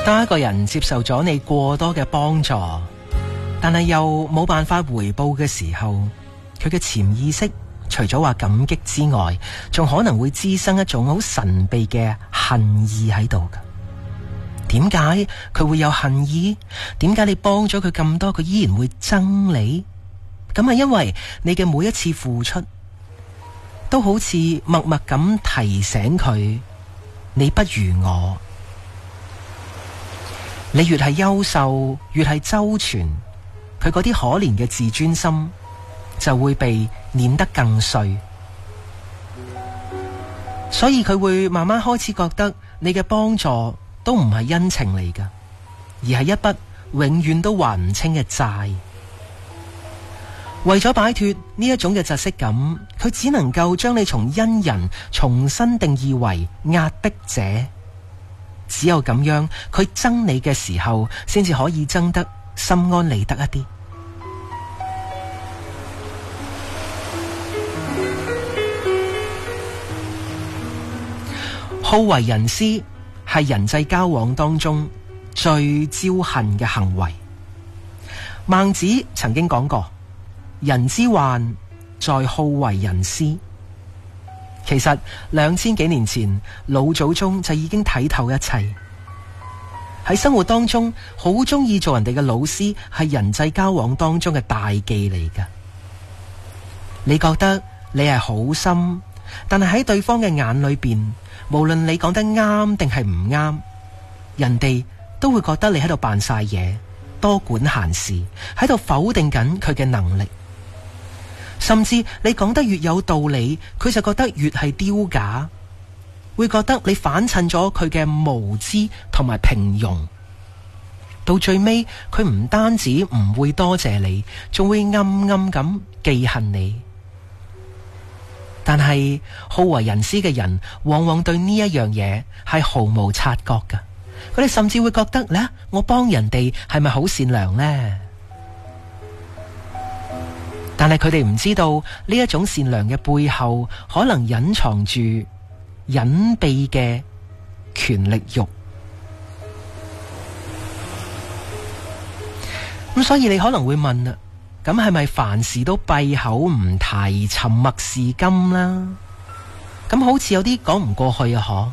當一個人接受咗你過多嘅幫助，但係又冇辦法回報嘅時候，佢嘅潛意識除咗話感激之外，仲可能會滋生一種好神秘嘅恨意喺度噶。點解佢會有恨意？點解你幫咗佢咁多，佢依然會憎你？咁係因為你嘅每一次付出，都好似默默咁提醒佢，你不如我。你越係優秀，越係周全，佢嗰啲可憐嘅自尊心就會被碾得更碎，所以佢會慢慢開始覺得你嘅幫助都唔係恩情嚟㗎，而係一筆永遠都還唔清嘅債。為咗擺脫呢一種嘅窒息感，佢只能夠將你從恩人重新定義為壓迫者。只有咁樣，佢憎你嘅時候，先至可以憎得心安理得一啲。好為人師係人際交往當中最招恨嘅行為。孟子曾經講過，人之患在好為人師。其實2000幾年前，老祖宗就已經睇透一切。喺生活當中，好中意做人哋嘅老師，係人際交往當中嘅大忌嚟㗎。你覺得你係好心，但係喺對方嘅眼裏邊，無論你講得啱定係唔啱，人哋都會覺得你喺度扮晒嘢，多管閒事，喺度否定緊佢嘅能力。甚至你講得越有道理，佢就覺得越係丟架，會覺得你反襯咗佢嘅無知同埋平庸。到最尾，佢唔單止唔會多謝你，仲會暗暗咁記恨你。但係好為人師嘅人，往往對呢一樣嘢係毫無察覺噶。佢哋甚至會覺得咧，我幫人哋係咪好善良呢？但係佢哋唔知道呢一種善良嘅背後，可能隱藏住隱秘嘅權力欲。咁所以你可能會問啦，咁係咪凡事都閉口唔提，沉默是金啦？咁好似有啲講唔過去啊！嗬？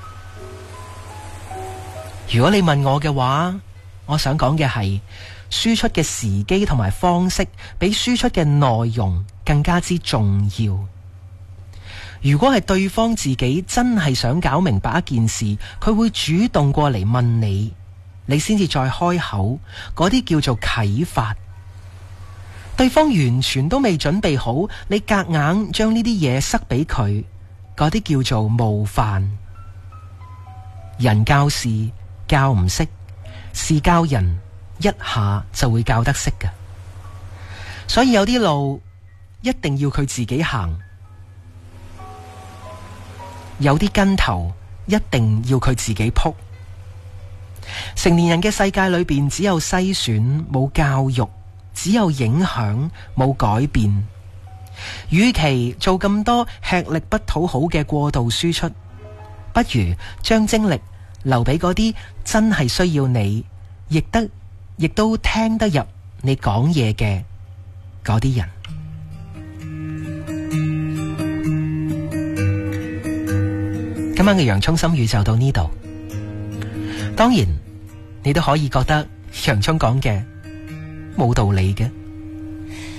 如果你問我嘅話，我想講嘅係，輸出嘅時機同埋方式，比輸出嘅內容更加之重要。如果係對方自己真係想搞明白一件事，佢會主動過嚟問你，你先至再開口，嗰啲叫做啟發。對方完全都未準備好，你夾硬將呢啲嘢塞俾佢，嗰啲叫做冒犯。人教事教唔識，事教人一下就會教得識㗎。所以有啲路一定要佢自己行，有啲跟頭一定要佢自己撲。成年人嘅世界裏邊，只有篩選冇教育，只有影響冇改變。與其做咁多吃力不討好嘅過度輸出，不如將精力留俾嗰啲真係需要你，亦都聽得入你講嘢嘅嗰啲人。今晚嘅洋蔥心語就到呢度。當然，你都可以覺得洋蔥講嘅冇道理嘅。